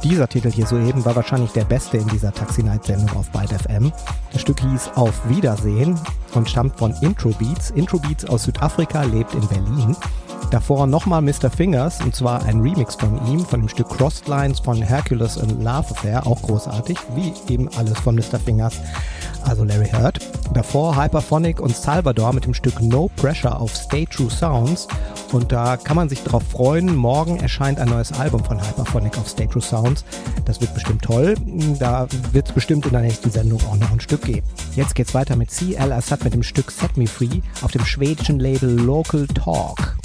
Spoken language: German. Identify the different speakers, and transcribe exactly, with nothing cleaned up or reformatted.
Speaker 1: Dieser Titel hier soeben war wahrscheinlich der beste in dieser Taxi Night Sendung auf Byte F M. Das Stück hieß Auf Wiedersehen und stammt von Intro Beats. Intro Beats aus Südafrika, lebt in Berlin. Davor nochmal Mister Fingers, und zwar ein Remix von ihm, von dem Stück Crossed Lines von Hercules and Love Affair, auch großartig, wie eben alles von Mister Fingers, also Larry Heard. Davor Hyperphonic und Salvador mit dem Stück No Pressure auf Stay True Sounds, und da kann man sich drauf freuen, morgen erscheint ein neues Album von Hyperphonic auf Stay True Sounds. Das wird bestimmt toll, da wird es bestimmt in der nächsten Sendung auch noch ein Stück geben. Jetzt geht's weiter mit C L Assad mit dem Stück Set Me Free auf dem schwedischen Label Local Talk.